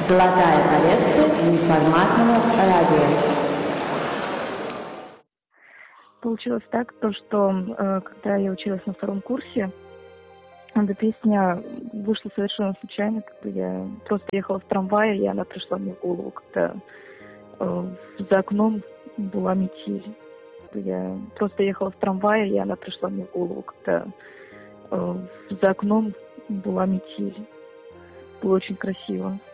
Золотая коллекция неформатного радио. Получилось так, что когда я училась на втором курсе, эта песня вышла совершенно случайно, когда я просто ехала в трамвае, и она пришла мне в голову, когда за окном была метель. Я просто ехала в трамвае, и она пришла мне в голову, когда за окном была метель. Было очень красиво.